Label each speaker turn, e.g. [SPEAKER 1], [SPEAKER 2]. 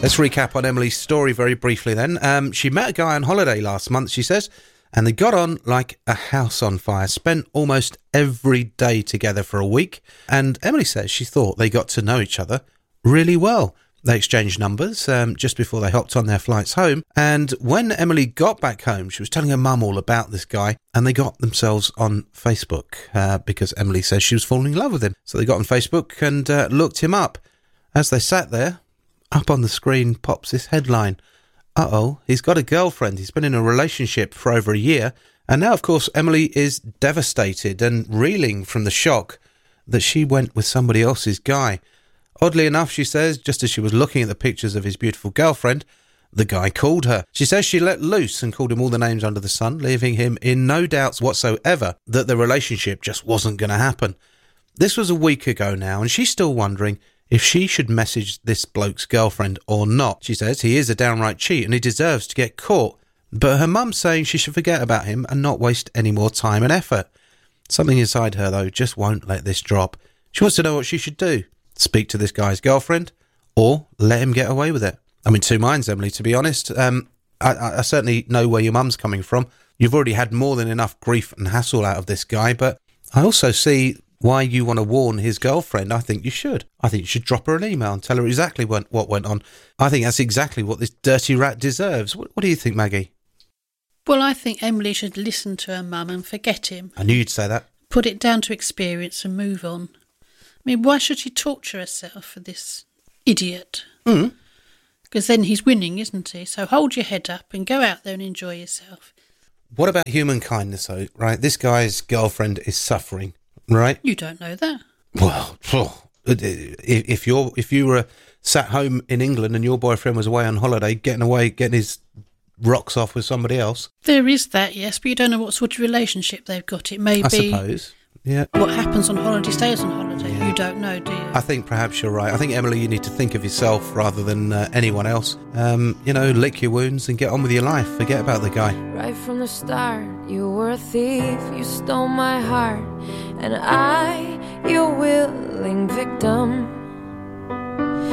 [SPEAKER 1] Let's recap on Emily's story very briefly then. She met a guy on holiday last month, she says, and they got on like a house on fire, spent almost every day together for a week. And Emily says she thought they got to know each other really well. They exchanged numbers just before they hopped on their flights home. And when Emily got back home, she was telling her mum all about this guy, and they got themselves on Facebook because Emily says she was falling in love with him. So they got on Facebook and looked him up. As they sat there, up on the screen pops this headline. Uh-oh, he's got a girlfriend. He's been in a relationship for over a year. And now, of course, Emily is devastated and reeling from the shock that she went with somebody else's guy. Oddly enough, she says, just as she was looking at the pictures of his beautiful girlfriend, the guy called her. She says she let loose and called him all the names under the sun, leaving him in no doubts whatsoever that the relationship just wasn't going to happen. This was a week ago now, and she's still wondering if she should message this bloke's girlfriend or not. She says he is a downright cheat and he deserves to get caught. But her mum's saying she should forget about him and not waste any more time and effort. Something inside her, though, just won't let this drop. She wants to know what she should do. Speak to this guy's girlfriend or let him get away with it. I'm in two minds, Emily, to be honest. I certainly know where your mum's coming from. You've already had more than enough grief and hassle out of this guy, but I also see why you want to warn his girlfriend. I think you should. I think you should drop her an email and tell her exactly what went on. I think that's exactly what this dirty rat deserves. What do you think, Maggie?
[SPEAKER 2] Well, I think Emily should listen to her mum and forget him.
[SPEAKER 1] I knew you'd say that.
[SPEAKER 2] Put it down to experience and move on. I mean, why should she torture herself for this idiot? Because then he's winning, isn't he? So hold your head up and go out there and enjoy yourself.
[SPEAKER 1] What about human kindness, though, right? This guy's girlfriend is suffering, right?
[SPEAKER 2] You don't know that.
[SPEAKER 1] Well, if you were sat home in England and your boyfriend was away on holiday, getting his rocks off with somebody else.
[SPEAKER 2] There is that, yes, but you don't know what sort of relationship they've got. It may
[SPEAKER 1] I
[SPEAKER 2] be...
[SPEAKER 1] suppose. Yeah.
[SPEAKER 2] What happens on holiday stays on holiday.
[SPEAKER 1] Yeah.
[SPEAKER 2] You don't know, do you?
[SPEAKER 1] I think perhaps you're right. I think, Emily, you need to think of yourself rather than anyone else. Lick your wounds and get on with your life. Forget about the guy.
[SPEAKER 3] Right from the start, you were a thief. You stole my heart, and I, your willing victim.